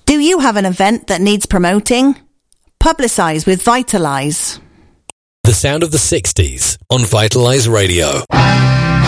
Do you have an event that needs promoting? Publicise with Vitalise. The sound of the 60s on Vitalise Radio.